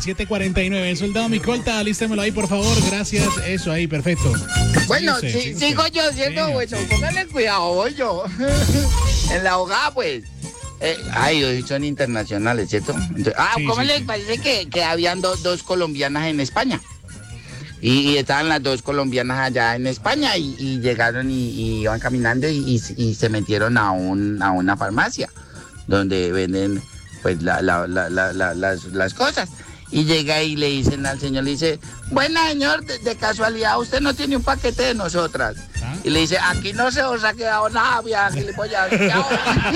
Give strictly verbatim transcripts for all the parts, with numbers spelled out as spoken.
siete cuarenta y nueve. El soldado Micolta, lístemelo ahí, por favor. Gracias. Eso ahí, perfecto. Bueno, Sí, sí, sí, sí, sigo sí. yo siendo Sí, bueno. sí. Póngale cuidado, voy yo. En la abogada, pues. Eh, ay, hoy son internacionales, ¿cierto? Entonces, ah, Sí, ¿cómo sí, les sí. parece que, que habían do- dos colombianas en España? Y, y estaban las dos colombianas allá en España y, y llegaron y, y iban caminando y, y- y se metieron a, un, a una farmacia donde venden pues la- la- la- la- la- las, las cosas. Y llega y le dicen al señor, le dice, buena señor, de, de casualidad usted no tiene un paquete de nosotras. ¿Ah? Y le dice, aquí no se os ha quedado nada, vieja gilipollas. Chao.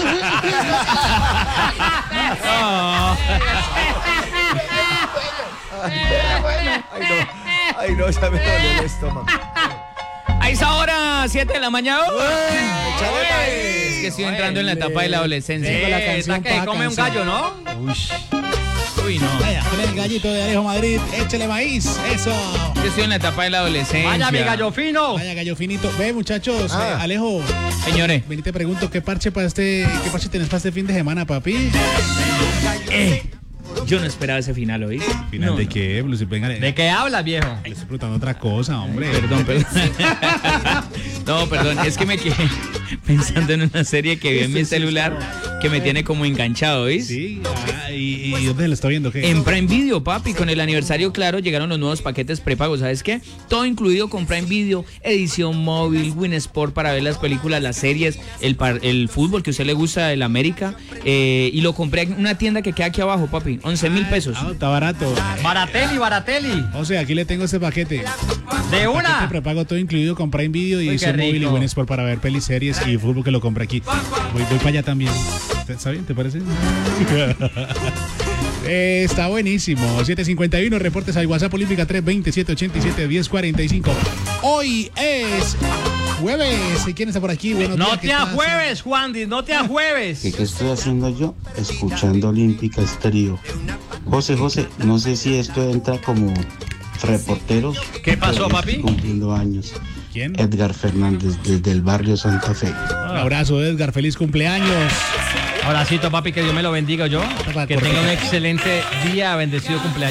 Bueno, Ay, no. Ay, no, ya me duele el estómago. A esa hora, siete de la mañana. Échale Es maíz. que estoy entrando en la etapa de la adolescencia. Sí, con la Eh, canción esa que pa' come un canción. gallo, ¿no? Uy, uy, no. Vaya, con el gallito de Alejo Madrid. Échale maíz. Eso. Yo estoy en la etapa de la adolescencia. Vaya, mi gallo fino. Vaya, gallo finito. Ve, muchachos. Ah. eh, Alejo, Señores, vení, te pregunto, ¿qué parche para este, qué parche tenés para este fin de semana, papi? eh, yo no esperaba ese final hoy. ¿Final No, de no. qué? Pues, venga, ¿De qué hablas, viejo? le estoy preguntando otra cosa, hombre. Perdón, perdón. No, perdón, es que me quedé pensando en una serie que vi en mi celular que me tiene como enganchado, ¿veis? Sí, ah, y, y ¿dónde lo está viendo? ¿Qué? En Prime Video, papi, con el aniversario claro llegaron los nuevos paquetes prepagos, ¿sabes qué? Todo incluido con Prime Video, edición móvil, Win Sport para ver las películas, las series, el, par- el fútbol que a usted le gusta, el América, eh, y lo compré en una tienda que queda aquí abajo, papi, once mil pesos. Ah, está barato. Baratelli, Baratelli. O sea, aquí le tengo este paquete. De Paquete una. prepago todo incluido con Prime Video y Uy, qué edición móvil y rico. Win Sport para ver pelis, series y fútbol que lo compré aquí. Voy, voy para allá también. ¿Está bien? ¿Te parece? Eh, está buenísimo. siete cincuenta y uno, reportes al WhatsApp Olímpica tres veinte, siete ochenta y siete, diez cuarenta y cinco. Hoy es jueves. ¿Quién está por aquí? Buenos No días, ¿qué te pasa? ajueves, Juan, no te ajueves. ¿Qué, qué estoy haciendo yo? Escuchando Olímpica Estéreo. José, José, no sé si esto entra como reporteros. ¿Qué pasó, pero papi? estoy cumpliendo años. ¿Quién? Edgar Fernández, desde el barrio Santa Fe. Un abrazo, Edgar. Feliz cumpleaños. Abracito, papi, que Dios me lo bendiga yo. Para Que cortar. tenga un excelente día, bendecido cumpleaños.